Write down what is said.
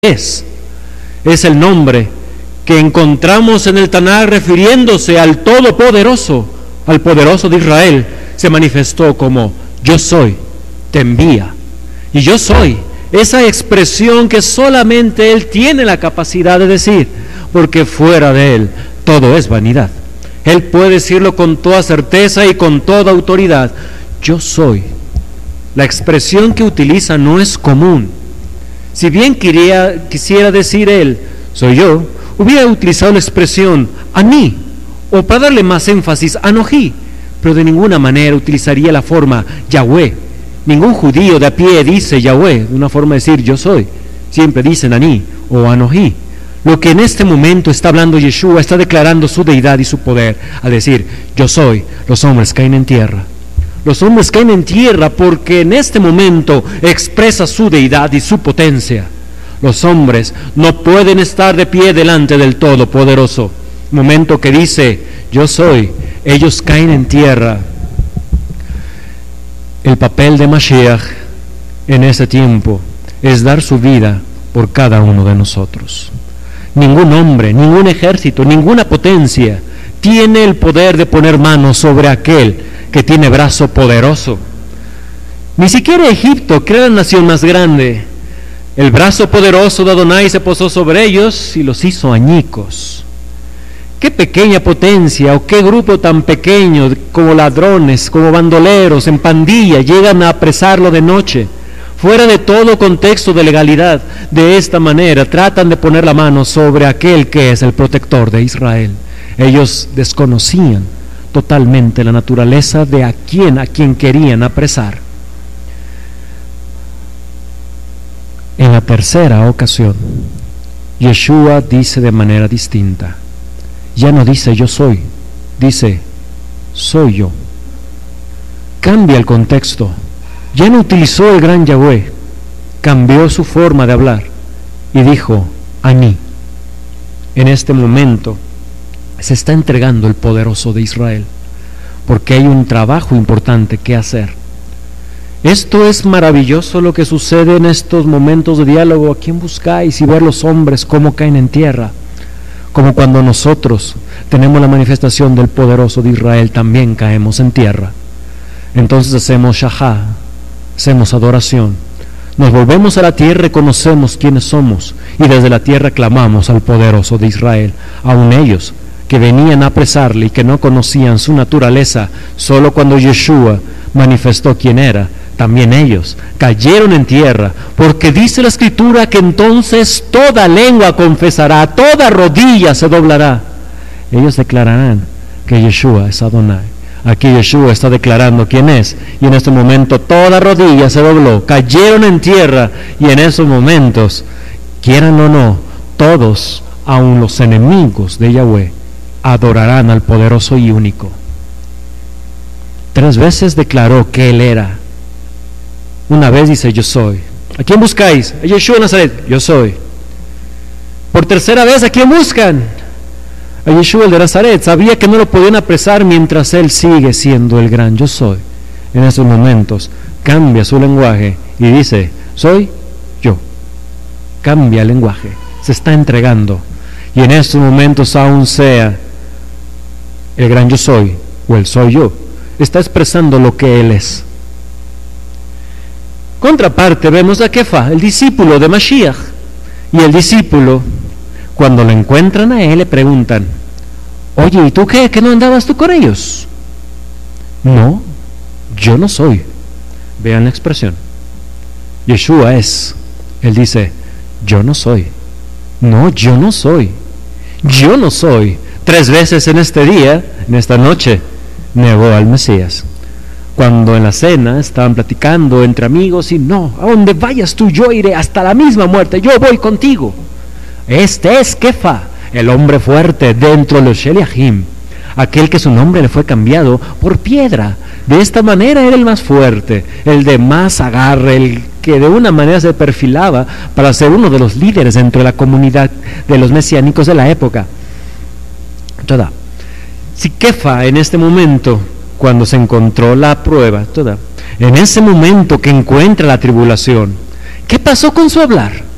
es el nombre que encontramos en el Tanaj refiriéndose al Todopoderoso, al poderoso de Israel. Se manifestó como yo soy, te envía. Y yo soy, esa expresión que solamente Él tiene la capacidad de decir, porque fuera de Él todo es vanidad. Él puede decirlo con toda certeza y con toda autoridad. Yo soy. La expresión que utiliza no es común. Si bien quisiera decir Él, soy yo, hubiera utilizado la expresión Aní, o para darle más énfasis, Anojí, pero de ninguna manera utilizaría la forma Yahweh. Ningún judío de a pie dice Yahweh, de una forma de decir yo soy. Siempre dicen Aní o Anojí. Lo que en este momento está hablando Yeshua, está declarando su deidad y su poder, al decir yo soy, los hombres caen en tierra. Los hombres caen en tierra porque en este momento expresa su deidad y su potencia. Los hombres no pueden estar de pie delante del Todopoderoso. Momento que dice, yo soy, ellos caen en tierra. El papel de Mashiach en ese tiempo es dar su vida por cada uno de nosotros. Ningún hombre, ningún ejército, ninguna potencia tiene el poder de poner mano sobre aquel que tiene brazo poderoso. Ni siquiera Egipto, que era la nación más grande, el brazo poderoso de Adonai se posó sobre ellos y los hizo añicos. Qué pequeña potencia o qué grupo tan pequeño como ladrones, como bandoleros en pandilla llegan a apresarlo de noche, fuera de todo contexto de legalidad. De esta manera tratan de poner la mano sobre aquel que es el protector de Israel. Ellos desconocían totalmente la naturaleza de a quien querían apresar. En la tercera ocasión, Yeshua dice de manera distinta. Ya no dice yo soy, dice soy yo. Cambia el contexto. Ya no utilizó el gran Yahweh, cambió su forma de hablar y dijo Aní. En este momento se está entregando el poderoso de Israel, porque hay un trabajo importante que hacer. Esto es maravilloso lo que sucede en estos momentos de diálogo. ¿A quién buscáis? Y ver los hombres cómo caen en tierra, como cuando nosotros tenemos la manifestación del poderoso de Israel, también caemos en tierra. Entonces hacemos shahá, hacemos adoración, nos volvemos a la tierra, reconocemos quiénes somos y desde la tierra clamamos al poderoso de Israel. Aun ellos que venían a apresarle y que no conocían su naturaleza, solo cuando Yeshua manifestó quién era, también ellos cayeron en tierra, porque dice la Escritura que entonces toda lengua confesará, toda rodilla se doblará. Ellos declararán que Yeshua es Adonai. Aquí Yeshua está declarando quién es, y en este momento toda rodilla se dobló, cayeron en tierra, y en esos momentos, quieran o no, todos, aun los enemigos de Yahweh, adorarán al poderoso y único. 3 veces declaró que Él era. Una vez dice yo soy. ¿A quién buscáis? A Yeshua de Nazaret, yo soy. Por tercera vez, ¿a quién buscan? A Yeshua el de Nazaret. Sabía que no lo podían apresar mientras Él sigue siendo el gran yo soy. En esos momentos cambia su lenguaje y dice soy yo. Cambia el lenguaje, se está entregando. Y en estos momentos, aún sea el gran yo soy o el soy yo, está expresando lo que Él es. Contraparte, vemos a Kefa, el discípulo de Mashiach. Y el discípulo, cuando lo encuentran a Él, le preguntan, oye, ¿y tú qué? ¿Que no andabas tú con ellos? No, yo no soy. Vean la expresión. Yeshua es. Él dice, yo no soy. No, yo no soy. Yo no soy. 3 veces en este día, en esta noche, negó al Mesías. Cuando en la cena estaban platicando entre amigos y no, a donde vayas tú yo iré hasta la misma muerte, yo voy contigo. Este es Kefa, el hombre fuerte dentro de los Sheliachim, aquel que su nombre le fue cambiado por piedra. De esta manera era el más fuerte, el de más agarre, el que de una manera se perfilaba para ser uno de los líderes dentro de la comunidad de los mesiánicos de la época. Si Kefa en este momento, cuando se encontró la prueba, en ese momento que encuentra la tribulación, ¿qué pasó con su hablar?